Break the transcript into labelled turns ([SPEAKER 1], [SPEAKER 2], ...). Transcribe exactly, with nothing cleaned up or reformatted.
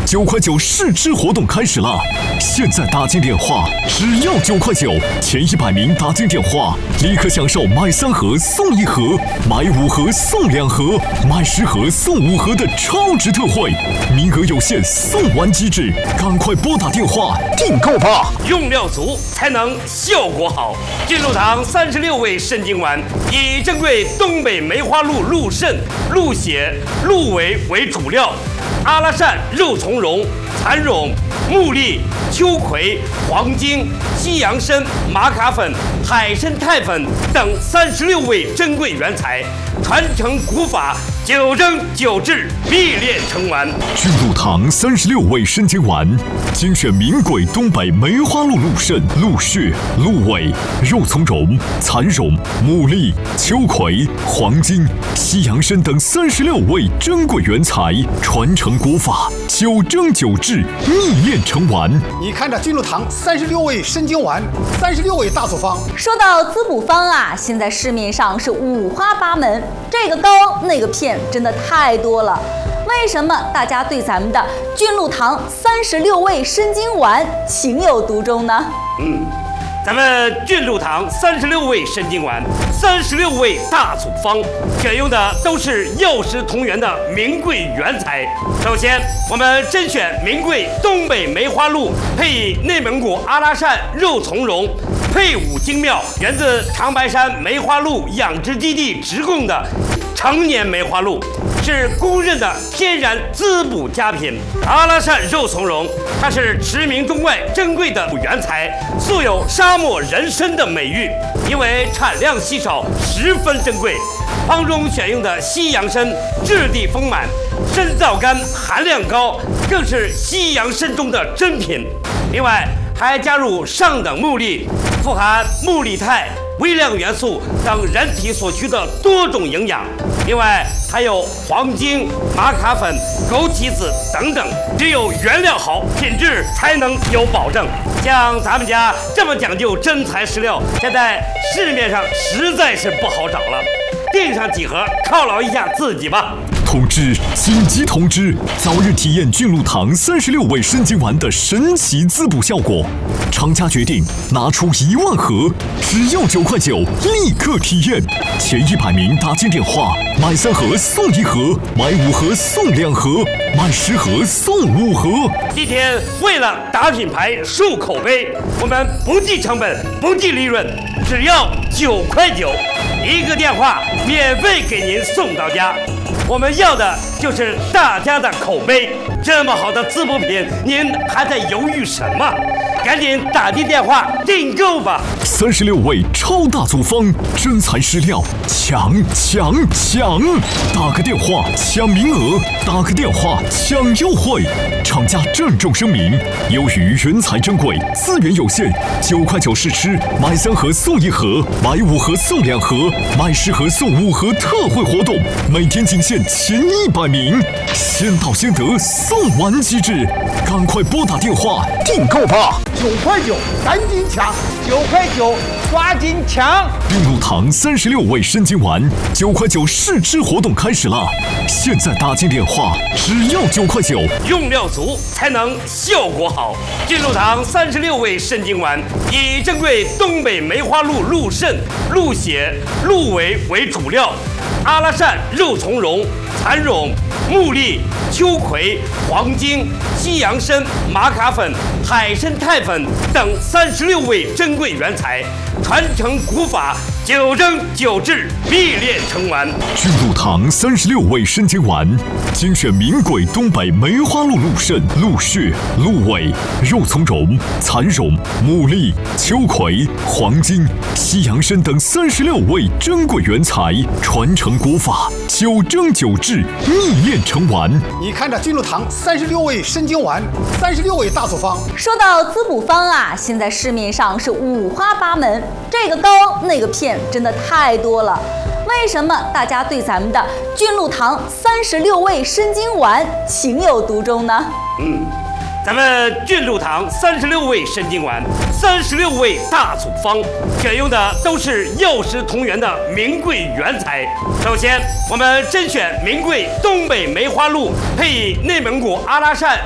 [SPEAKER 1] 九块九试吃活动开始了，现在打进电话只要九块九，前一百名打进电话立刻享受买三盒送一盒、买五盒送两盒、买十盒送五盒的超值特惠，名额有限，送完即止，赶快拨打电话订购吧！
[SPEAKER 2] 用料足才能效果好。进入堂三十六味肾精丸，以珍贵东北梅花鹿鹿肾、鹿血、鹿尾为主料，阿拉善、肉苁蓉、蚕蓉、木栗、秋葵、黄精、西洋参、玛卡粉、海参肽粉等三十六味珍贵原材，传承古法，九蒸九制，秘炼成丸。
[SPEAKER 1] 君鹿堂三十六味肾精丸，精选名贵东北梅花鹿鹿肾、鹿血、鹿尾、肉苁蓉、蚕蓉、木栗、秋葵、黄精、西洋参等三十六味珍贵原材，传承古法，九蒸九制，秘炼成丸。
[SPEAKER 3] 你看这君鹿堂三十六味肾精丸，三十六味大组方。
[SPEAKER 4] 说到滋补方啊，现在市面上是五花八门，这个膏那个片真的太多了。为什么大家对咱们的君鹿堂三十六味肾精丸情有独钟呢？
[SPEAKER 2] 嗯。咱们君鹿堂三十六味肾精丸，三十六味大组方，选用的都是药食同源的名贵原材。首先，我们甄选名贵东北梅花鹿，配以内蒙古阿拉善肉苁蓉，配伍精妙，源自长白山梅花鹿养殖基地直供的成年梅花鹿，是公认的天然滋补佳品。阿拉善肉苁蓉，它是驰名中外珍贵的原材，素有沙漠人参的美誉，因为产量稀少，十分珍贵。方中选用的西洋参质地丰满，参皂苷含量高，更是西洋参中的珍品。另外还加入上等木栗，富含木栗肽、微量元素等人体所需的多种营养。另外还有黄精、玛卡粉、枸杞子等等，只有原料好，品质才能有保证。像咱们家这么讲究真材实料，现在市面上实在是不好找了。订上几盒犒劳一下自己吧。
[SPEAKER 1] 通知！紧急通知！早日体验君鹿堂三十六味肾精丸的神奇滋补效果，厂家决定拿出一万盒，只要九块九，立刻体验。前一百名打进电话，买三盒送一盒，买五盒送两盒，买十盒送五盒。
[SPEAKER 2] 今天为了打品牌、树口碑，我们不计成本、不计利润，只要九块九，一个电话免费给您送到家。我们要的就是大家的口碑，这么好的滋补品，您还在犹豫什么？赶紧打进电话订购吧！
[SPEAKER 1] 三十六味超大组方，真材实料，抢抢抢！打个电话抢名额，打个电话抢优惠。厂家郑重声明：由于原材珍贵，资源有限，九块九试吃，买三盒送一盒，买五盒送两盒，买十盒送五盒特惠活动，每天仅限前一百名，先到先得，送完即止，赶快拨打电话订购吧！
[SPEAKER 3] 九块九，赶紧抢！
[SPEAKER 5] 九块九，抓紧抢！
[SPEAKER 1] 君鹿堂三十六味肾精丸，九块九试吃活动开始了，现在打进电话只要九块九，
[SPEAKER 2] 用料足才能效果好。君鹿堂三十六味肾精丸，以珍贵东北梅花鹿鹿肾、鹿血、鹿尾为主料，阿拉善、肉苁蓉、蚕蓉、木栗、秋葵、黄精、西洋参、玛卡粉、海参肽粉等三十六味珍贵原材，传承古法，九蒸九制，秘炼成丸。
[SPEAKER 1] 君鹿堂三十六味肾精丸，精选名贵东北梅花鹿鹿肾、鹿血、鹿尾、肉苁蓉、蚕蓉、木栗、秋葵、黄精、西洋参等三十六味珍贵原材，传承古法，九蒸九制，秘炼成丸。
[SPEAKER 3] 你看这君鹿堂三十六味肾精丸，三十六味大组方。
[SPEAKER 4] 说到滋补方啊，现在市面上是五花八门，这个膏那个片真的太多了。为什么大家对咱们的君鹿堂三十六味肾精丸情有独钟呢？
[SPEAKER 2] 嗯。咱们君鹿堂三十六味肾精丸，三十六味大组方，选用的都是药食同源的名贵原材。首先，我们甄选名贵东北梅花鹿，配以内蒙古阿拉善